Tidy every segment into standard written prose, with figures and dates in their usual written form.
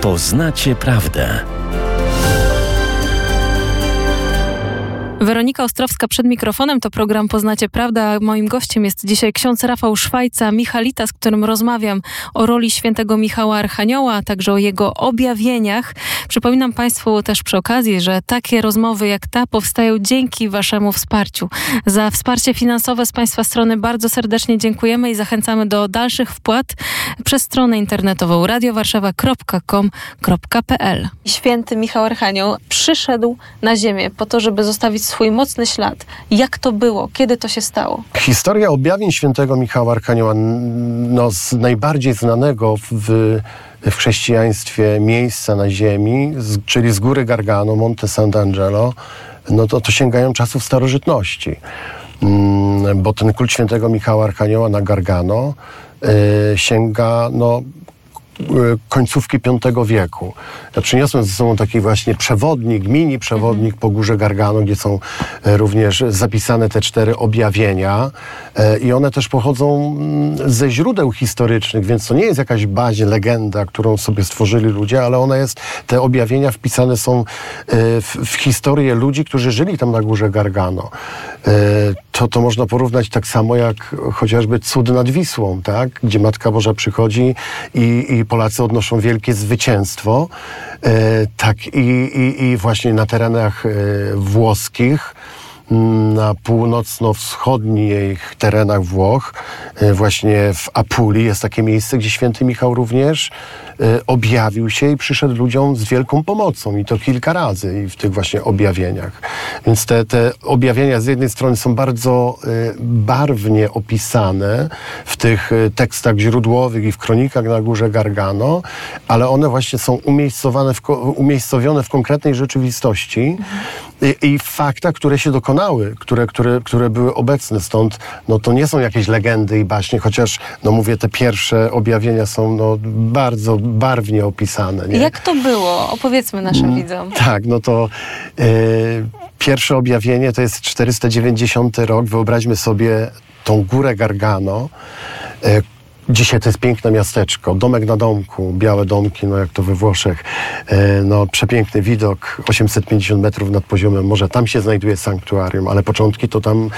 Poznacie prawdę. Weronika Ostrowska przed mikrofonem, to program Poznacie Prawdę, a moim gościem jest dzisiaj ksiądz Rafał Szwajca, Michalita, z którym rozmawiam o roli świętego Michała Archanioła, a także o jego objawieniach. Przypominam Państwu też przy okazji, że takie rozmowy jak ta powstają dzięki Waszemu wsparciu. Za wsparcie finansowe z Państwa strony bardzo serdecznie dziękujemy i zachęcamy do dalszych wpłat przez stronę internetową radiowarszawa.com.pl. Święty Michał Archanioł przyszedł na ziemię po to, żeby zostawić swój mocny ślad. Jak to było? Kiedy to się stało? Historia objawień świętego Michała Archanioła, z najbardziej znanego w chrześcijaństwie miejsca na ziemi, czyli z góry Gargano, Monte Sant'Angelo, to sięgają czasów starożytności. Bo ten kult świętego Michała Archanioła na Gargano sięga końcówki V wieku. Ja przyniosłem ze sobą taki właśnie przewodnik, mini przewodnik po górze Gargano, gdzie są również zapisane te 4 objawienia i one też pochodzą ze źródeł historycznych, więc to nie jest jakaś bazie, legenda, którą sobie stworzyli ludzie, ale te objawienia wpisane są w historię ludzi, którzy żyli tam na górze Gargano. To można porównać tak samo jak chociażby cud nad Wisłą, tak? Gdzie Matka Boża przychodzi i Polacy odnoszą wielkie zwycięstwo. Tak i właśnie na terenach włoskich, na północno-wschodnich terenach Włoch, właśnie w Apulii jest takie miejsce, gdzie święty Michał również objawił się i przyszedł ludziom z wielką pomocą i to kilka razy i w tych właśnie objawieniach. Więc te objawienia z jednej strony są bardzo barwnie opisane w tych tekstach źródłowych i w kronikach na górze Gargano, ale one właśnie są umiejscowione w konkretnej rzeczywistości i w faktach, które się dokonały, które były obecne. Stąd to nie są jakieś legendy i baśnie, chociaż mówię, te pierwsze objawienia są bardzo barwnie opisane. Nie? Jak to było? Opowiedzmy naszym widzom. Tak, pierwsze objawienie to jest 490 rok. Wyobraźmy sobie tą górę Gargano. Dzisiaj to jest piękne miasteczko, domek na domku, białe domki, jak to we Włoszech. Przepiękny widok, 850 metrów nad poziomem morza. Tam się znajduje sanktuarium, ale początki to tam,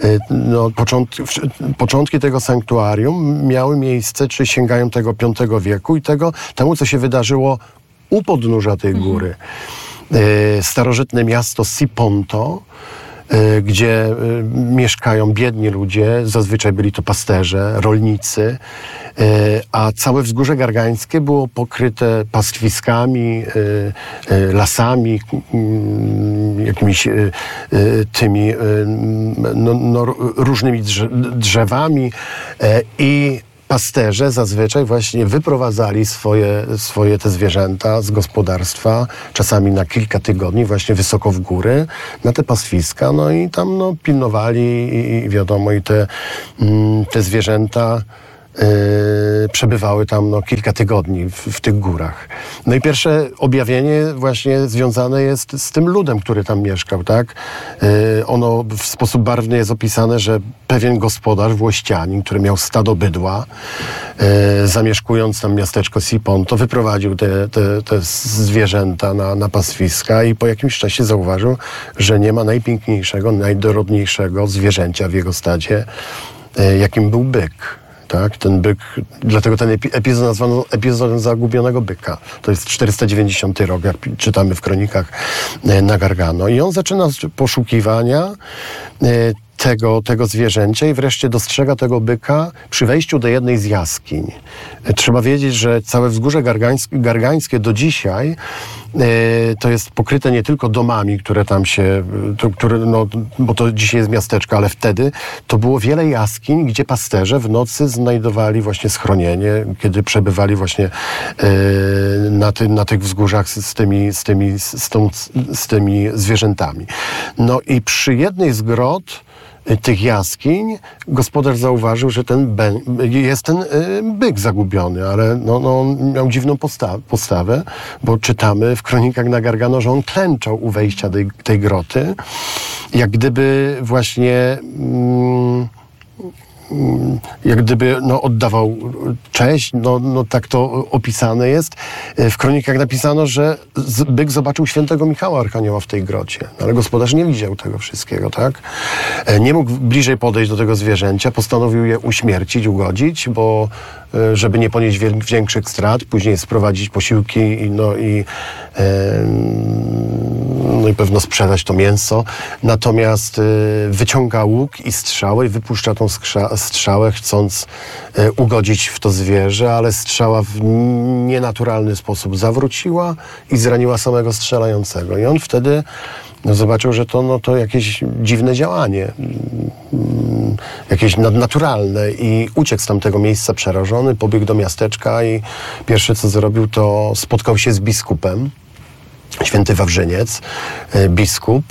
początki tego sanktuarium miały miejsce, czy sięgają tego V wieku i temu, co się wydarzyło u podnóża tej góry. Starożytne miasto Siponto, gdzie mieszkają biedni ludzie, zazwyczaj byli to pasterze, rolnicy, a całe wzgórze gargańskie było pokryte pastwiskami, lasami, jakimiś tymi różnymi drzewami i pasterze zazwyczaj właśnie wyprowadzali swoje te zwierzęta z gospodarstwa, czasami na kilka tygodni, właśnie wysoko w góry, na te pastwiska, i tam pilnowali i wiadomo, i te zwierzęta przebywały tam kilka tygodni w tych górach. I pierwsze objawienie właśnie związane jest z tym ludem, który tam mieszkał, tak? Ono w sposób barwny jest opisane, że pewien gospodarz, włościanin, który miał stado bydła, zamieszkując tam miasteczko Siponto, wyprowadził te zwierzęta na pastwiska i po jakimś czasie zauważył, że nie ma najpiękniejszego, najdorodniejszego zwierzęcia w jego stadzie, jakim był byk. Tak, ten byk, dlatego ten epizod nazwano epizodem zagubionego byka. To jest 490 rok, jak czytamy w kronikach na Gargano. I on zaczyna poszukiwania tego zwierzęcia i wreszcie dostrzega tego byka przy wejściu do jednej z jaskiń. Trzeba wiedzieć, że całe wzgórze gargańskie do dzisiaj to jest pokryte nie tylko domami, które tam się, bo to dzisiaj jest miasteczko, ale wtedy to było wiele jaskiń, gdzie pasterze w nocy znajdowali właśnie schronienie, kiedy przebywali właśnie na tych wzgórzach z tymi zwierzętami. I przy jednej z grot tych jaskiń gospodarz zauważył, że jest ten byk zagubiony, ale on miał dziwną postawę, bo czytamy w kronikach na Gargano, że on klęczał u wejścia tej groty, jak gdyby właśnie jak gdyby oddawał cześć, tak to opisane jest. W kronikach napisano, że byk zobaczył świętego Michała Archanioła w tej grocie, ale gospodarz nie widział tego wszystkiego, tak? Nie mógł bliżej podejść do tego zwierzęcia, postanowił je uśmiercić, ugodzić, bo żeby nie ponieść większych strat, później sprowadzić posiłki i pewno sprzedać to mięso. Natomiast wyciąga łuk i strzałę i wypuszcza tą strzałę, chcąc ugodzić w to zwierzę, ale strzała w nienaturalny sposób zawróciła i zraniła samego strzelającego. I on wtedy zobaczył, że to jakieś dziwne działanie, jakieś nadnaturalne, i uciekł z tamtego miejsca przerażony, pobiegł do miasteczka i pierwsze co zrobił, to spotkał się z biskupem, święty Wawrzyniec, biskup,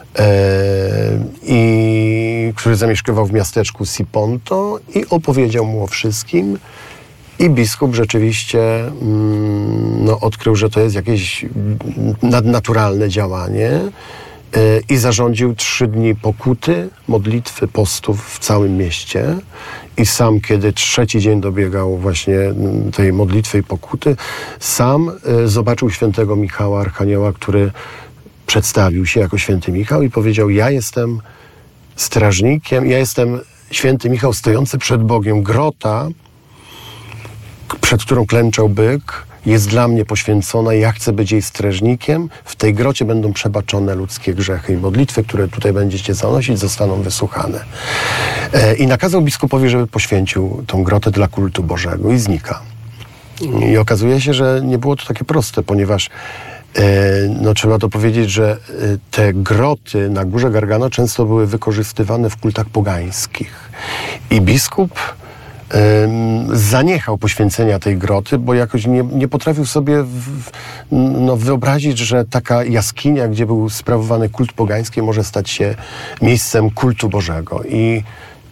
który zamieszkiwał w miasteczku Siponto, i opowiedział mu o wszystkim. I biskup rzeczywiście odkrył, że to jest jakieś nadnaturalne działanie, i zarządził 3 dni pokuty, modlitwy, postów w całym mieście. I sam, kiedy 3. dzień dobiegał właśnie tej modlitwy i pokuty, sam zobaczył świętego Michała Archanioła, który przedstawił się jako święty Michał i powiedział: ja jestem strażnikiem, ja jestem święty Michał stojący przed Bogiem. Grota, przed którą klęczał byk, jest dla mnie poświęcona, ja chcę być jej strażnikiem. W tej grocie będą przebaczone ludzkie grzechy i modlitwy, które tutaj będziecie zanosić, zostaną wysłuchane. I nakazał biskupowi, żeby poświęcił tą grotę dla kultu Bożego, i znika. I okazuje się, że nie było to takie proste, ponieważ trzeba to powiedzieć, że te groty na Górze Gargano często były wykorzystywane w kultach pogańskich. I biskup zaniechał poświęcenia tej groty, bo jakoś nie potrafił sobie wyobrazić, że taka jaskinia, gdzie był sprawowany kult pogański, może stać się miejscem kultu Bożego. I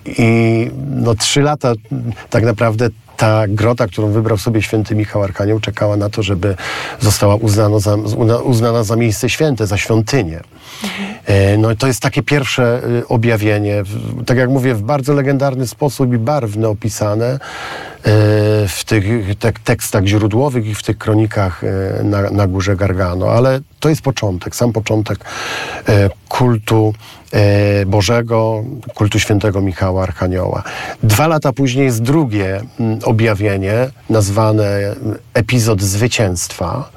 3 lata tak naprawdę ta grota, którą wybrał sobie święty Michał Archanioł, czekała na to, żeby została uznana za miejsce święte, za świątynię. To jest takie pierwsze objawienie, tak jak mówię, w bardzo legendarny sposób i barwny opisane w tych tekstach źródłowych i w tych kronikach na Górze Gargano. Ale to jest początek, sam początek kultu Bożego, kultu świętego Michała Archanioła. 2 lata później jest drugie objawienie, nazwane epizod zwycięstwa.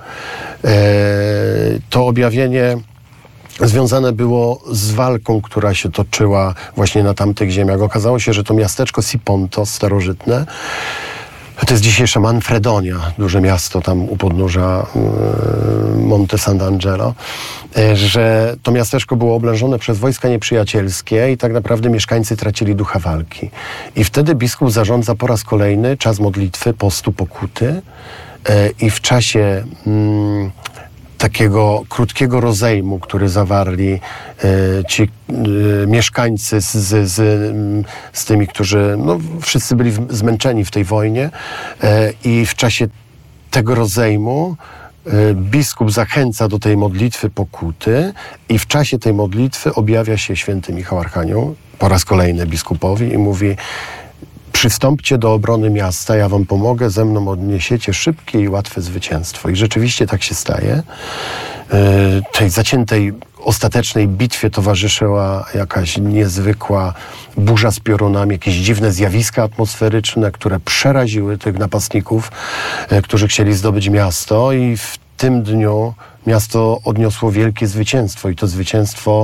To objawienie związane było z walką, która się toczyła właśnie na tamtych ziemiach. Okazało się, że to miasteczko Siponto starożytne, to jest dzisiejsza Manfredonia, duże miasto tam u podnóża Monte Sant'Angelo, że to miasteczko było oblężone przez wojska nieprzyjacielskie i tak naprawdę mieszkańcy tracili ducha walki. I wtedy biskup zarządza po raz kolejny czas modlitwy, postu, pokuty, i w czasie takiego krótkiego rozejmu, który zawarli ci mieszkańcy z tymi, którzy wszyscy byli zmęczeni w tej wojnie, i w czasie tego rozejmu biskup zachęca do tej modlitwy pokuty, i w czasie tej modlitwy objawia się święty Michał Archanioł po raz kolejny biskupowi i mówi: przystąpcie do obrony miasta, ja wam pomogę, ze mną odniesiecie szybkie i łatwe zwycięstwo. I rzeczywiście tak się staje. Tej zaciętej, ostatecznej bitwie towarzyszyła jakaś niezwykła burza z piorunami, jakieś dziwne zjawiska atmosferyczne, które przeraziły tych napastników, którzy chcieli zdobyć miasto, i w tym dniu miasto odniosło wielkie zwycięstwo i to zwycięstwo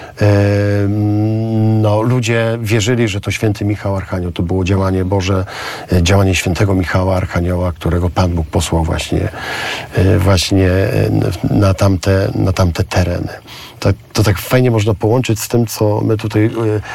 ludzie wierzyli, że to święty Michał Archanioł, to było działanie Boże, działanie świętego Michała Archanioła, którego Pan Bóg posłał właśnie na tamte tereny. To tak fajnie można połączyć z tym, co my tutaj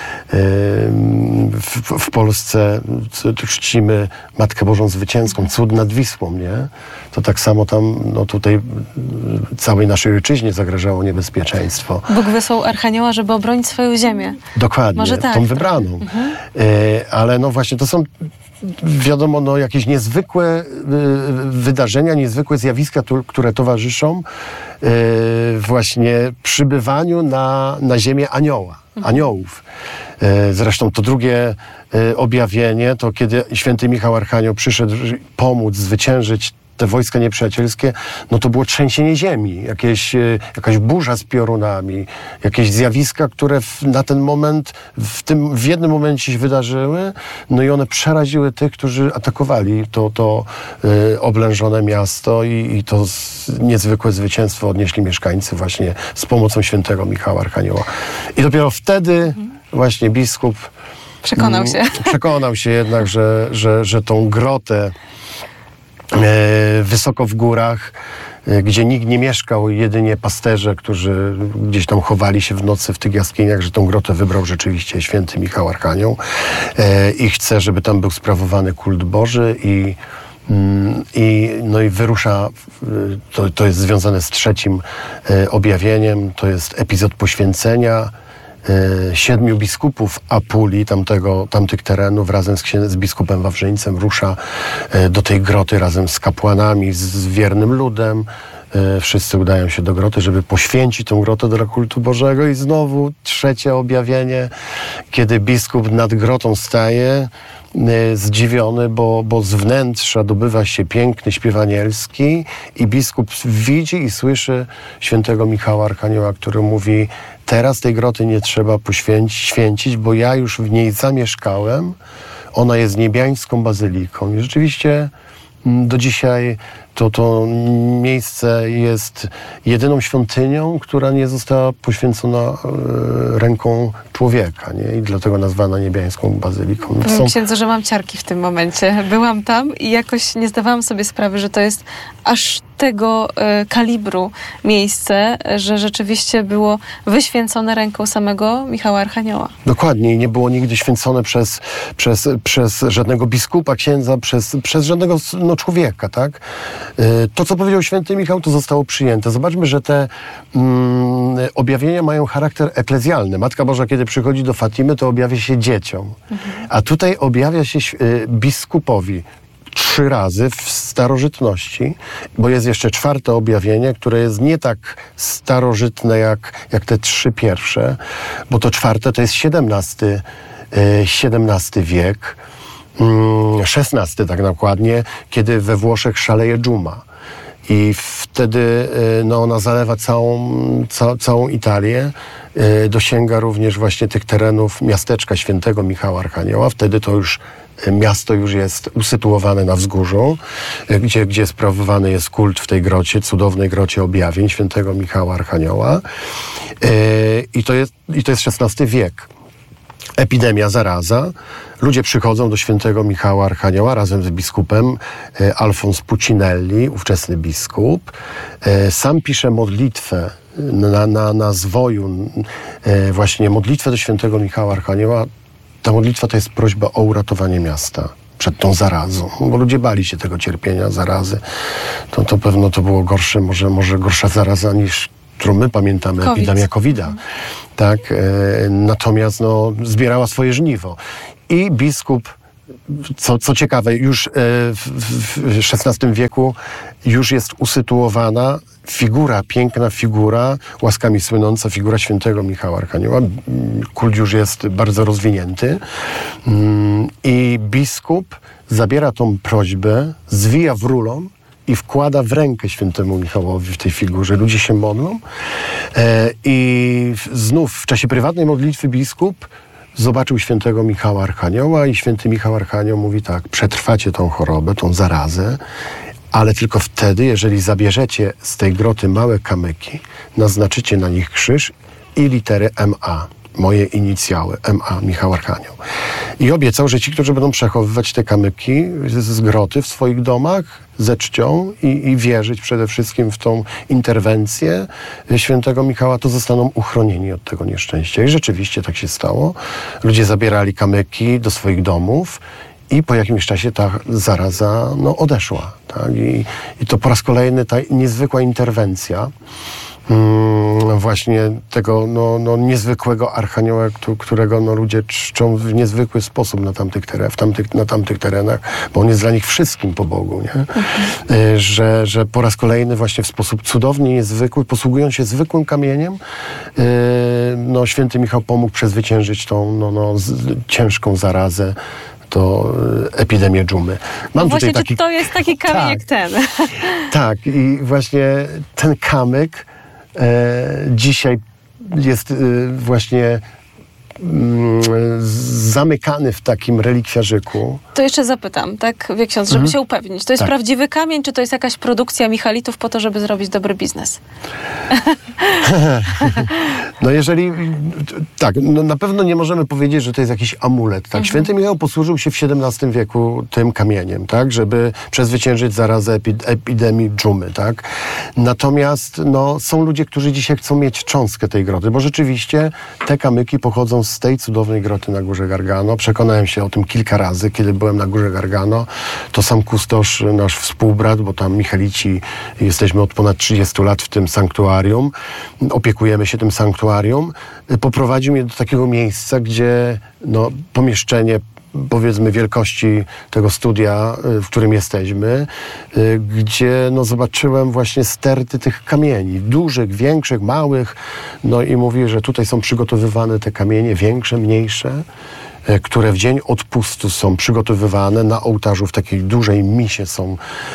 w Polsce czcimy Matkę Bożą Zwycięską, cud nad Wisłą, nie? To tak samo tam, tutaj całej naszej ojczyźnie zagrażało niebezpieczeństwo. Bóg wysłał Archanioła, żeby obronić swoją ziemię. Dokładnie, może tak, tą wybraną. Ale właśnie to są, wiadomo, jakieś niezwykłe wydarzenia, niezwykłe zjawiska, które towarzyszą właśnie przybywaniu na ziemię aniołów. Zresztą to drugie objawienie, to kiedy święty Michał Archanioł przyszedł pomóc zwyciężyć te wojska nieprzyjacielskie, no to było trzęsienie ziemi, jakaś burza z piorunami, jakieś zjawiska, które na ten moment, w jednym momencie się wydarzyły, no i one przeraziły tych, którzy atakowali to oblężone miasto i to niezwykłe zwycięstwo odnieśli mieszkańcy właśnie z pomocą świętego Michała Archanioła. I dopiero wtedy właśnie biskup przekonał się jednak, że tą grotę wysoko w górach, gdzie nikt nie mieszkał, jedynie pasterze, którzy gdzieś tam chowali się w nocy w tych jaskiniach, że tą grotę wybrał rzeczywiście święty Michał Archanioł i chce, żeby tam był sprawowany kult Boży no i wyrusza, to jest związane z trzecim objawieniem, to jest epizod poświęcenia 7 biskupów Apulii, tamtych terenów, razem z biskupem Wawrzyńcem rusza do tej groty razem z kapłanami, z wiernym ludem. Wszyscy udają się do groty, żeby poświęcić tą grotę dla kultu Bożego i znowu trzecie objawienie, kiedy biskup nad grotą staje, zdziwiony, bo z wnętrza dobywa się piękny śpiew anielski i biskup widzi i słyszy świętego Michała Archanioła, który mówi: teraz tej groty nie trzeba święcić, bo ja już w niej zamieszkałem. Ona jest niebiańską bazyliką. I rzeczywiście do dzisiaj to miejsce jest jedyną świątynią, która nie została poświęcona ręką człowieka, nie? I dlatego nazwana niebiańską bazyliką. Powiem księdzu, że mam ciarki w tym momencie. Byłam tam i jakoś nie zdawałam sobie sprawy, że to jest aż tego kalibru miejsce, że rzeczywiście było wyświęcone ręką samego Michała Archanioła. Dokładnie. I nie było nigdy święcone przez żadnego biskupa, księdza, przez żadnego człowieka, tak? To, co powiedział święty Michał, to zostało przyjęte. Zobaczmy, że te objawienia mają charakter eklezjalny. Matka Boża, kiedy przychodzi do Fatimy, to objawia się dzieciom. A tutaj objawia się biskupowi 3 razy w starożytności, bo jest jeszcze 4 objawienie, które jest nie tak starożytne jak te 3 pierwsze, bo to 4 to jest XVII wiek, XVI tak dokładnie, kiedy we Włoszech szaleje dżuma. I wtedy ona zalewa całą Italię, dosięga również właśnie tych terenów miasteczka świętego Michała Archanioła. Wtedy to już miasto już jest usytuowane na wzgórzu, gdzie sprawowany jest kult w tej grocie, cudownej grocie objawień świętego Michała Archanioła. I to jest XVI wiek. Epidemia, zaraza. Ludzie przychodzą do świętego Michała Archanioła razem z biskupem Alfons Pucinelli, ówczesny biskup. Sam pisze modlitwę na zwoju, właśnie modlitwę do świętego Michała Archanioła. Ta modlitwa to jest prośba o uratowanie miasta przed tą zarazą, bo ludzie bali się tego cierpienia, zarazy. To pewno to było gorsze, może gorsza zaraza niż którą my pamiętamy, epidemia COVID-a. Tak? Natomiast zbierała swoje żniwo. I biskup, co ciekawe, już w XVI wieku już jest usytuowana piękna figura, łaskami słynąca figura świętego Michała Archanioła. Kult już jest bardzo rozwinięty. I biskup zabiera tą prośbę, zwija w rulon i wkłada w rękę świętemu Michałowi w tej figurze. Ludzie się modlą i znów w czasie prywatnej modlitwy biskup zobaczył świętego Michała Archanioła i święty Michał Archanioł mówi tak: przetrwacie tą chorobę, tą zarazę, ale tylko wtedy, jeżeli zabierzecie z tej groty małe kamyki, naznaczycie na nich krzyż i litery MA. Moje inicjały, MA, Michał Archanioł. I obiecał, że ci, którzy będą przechowywać te kamyki z groty w swoich domach, ze czcią i wierzyć przede wszystkim w tą interwencję świętego Michała, to zostaną uchronieni od tego nieszczęścia. I rzeczywiście tak się stało. Ludzie zabierali kamyki do swoich domów i po jakimś czasie ta zaraza odeszła. Tak? I to po raz kolejny ta niezwykła interwencja właśnie tego niezwykłego archanioła, którego ludzie czczą w niezwykły sposób na tamtych terenach, bo on jest dla nich wszystkim po Bogu, nie? Że po raz kolejny właśnie w sposób cudownie niezwykły, posługując się zwykłym kamieniem, święty Michał pomógł przezwyciężyć tą ciężką zarazę, to epidemię dżumy. Czy to jest taki kamyk jak ten? Tak, i właśnie ten kamyk dzisiaj jest właśnie zamykany w takim relikwiarzyku. To jeszcze zapytam, tak, wie ksiądz, żeby się upewnić. To jest prawdziwy kamień, czy to jest jakaś produkcja michalitów po to, żeby zrobić dobry biznes? Na pewno nie możemy powiedzieć, że to jest jakiś amulet. Tak? Święty Michał posłużył się w XVII wieku tym kamieniem, tak? Żeby przezwyciężyć zarazę epidemii dżumy. Tak? Natomiast są ludzie, którzy dzisiaj chcą mieć cząstkę tej groty, bo rzeczywiście te kamyki pochodzą z tej cudownej groty na Górze Gargano. Przekonałem się o tym kilka razy, kiedy byłem na Górze Gargano. To sam kustosz, nasz współbrat, bo tam michalici jesteśmy od ponad 30 lat w tym sanktuarium, opiekujemy się tym sanktuarium, poprowadził mnie do takiego miejsca, gdzie pomieszczenie, powiedzmy, wielkości tego studia, w którym jesteśmy, gdzie zobaczyłem właśnie sterty tych kamieni, dużych, większych, małych, i mówi, że tutaj są przygotowywane te kamienie, większe, mniejsze, które w dzień odpustu są przygotowywane na ołtarzu, w takiej dużej misie są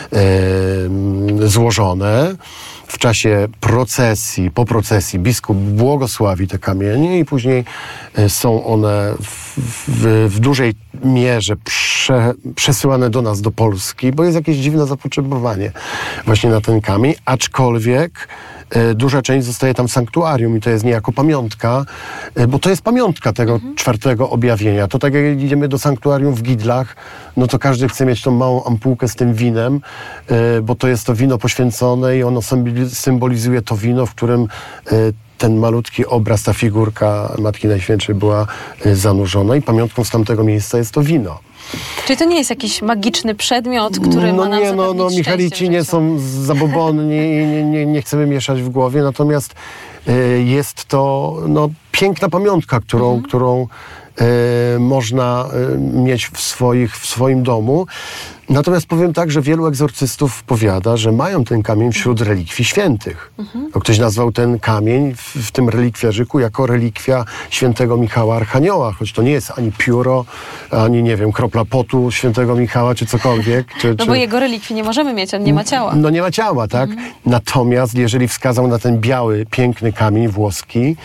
złożone. W czasie procesji, po procesji biskup błogosławi te kamienie i później są one w dużej mierze przesyłane do nas, do Polski, bo jest jakieś dziwne zapotrzebowanie właśnie na ten kamień, aczkolwiek duża część zostaje tam w sanktuarium i to jest niejako pamiątka, bo to jest pamiątka tego czwartego objawienia. To tak jak idziemy do sanktuarium w Gidlach, to każdy chce mieć tą małą ampułkę z tym winem, bo to jest to wino poświęcone i ono symbolizuje to wino, w którym ten malutki obraz, ta figurka Matki Najświętszej była zanurzona i pamiątką z tamtego miejsca jest to wino. Czyli to nie jest jakiś magiczny przedmiot, który ma nam zapewnić michalici nie są zabobonni i nie chcemy mieszać w głowie, natomiast jest to piękna pamiątka, którą można mieć w swoim domu. Natomiast powiem tak, że wielu egzorcystów powiada, że mają ten kamień wśród relikwii świętych. Ktoś nazwał ten kamień w tym relikwiarzyku jako relikwia świętego Michała Archanioła, choć to nie jest ani pióro, ani, nie wiem, kropla potu świętego Michała, czy cokolwiek. Bo jego relikwii nie możemy mieć, on nie ma ciała. Nie ma ciała, tak? Natomiast jeżeli wskazał na ten biały, piękny kamień włoski,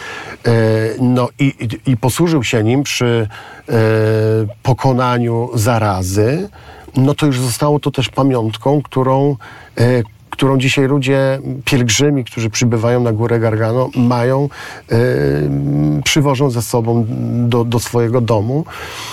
i posłużył się nim przy pokonaniu zarazy, to już zostało to też pamiątką, którą dzisiaj ludzie, pielgrzymi, którzy przybywają na Górę Gargano, przywożą ze sobą do swojego domu.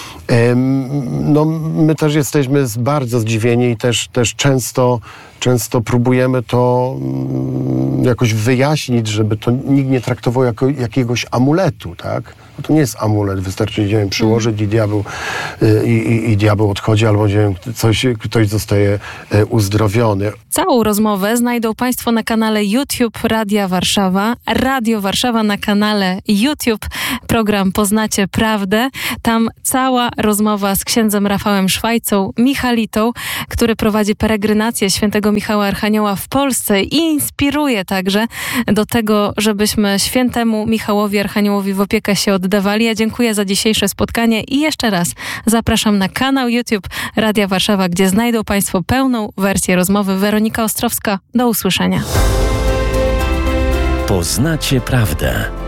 My też jesteśmy bardzo zdziwieni i też często próbujemy to jakoś wyjaśnić, żeby to nikt nie traktował jako jakiegoś amuletu, tak? To nie jest amulet, wystarczy, nie wiem, przyłożyć i diabeł odchodzi, albo, nie wiem, ktoś zostaje uzdrowiony. Całą rozmowę znajdą Państwo na kanale YouTube Radia Warszawa. Radio Warszawa na kanale YouTube. Program Poznacie Prawdę. Tam cała rozmowa z księdzem Rafałem Szwajcą, michalitą, który prowadzi peregrinację świętego Michała Archanioła w Polsce i inspiruje także do tego, żebyśmy świętemu Michałowi Archaniołowi w opiekę się oddawali. Ja dziękuję za dzisiejsze spotkanie i jeszcze raz zapraszam na kanał YouTube Radia Warszawa, gdzie znajdą Państwo pełną wersję rozmowy. Weronika Ostrowska, do usłyszenia. Poznacie prawdę.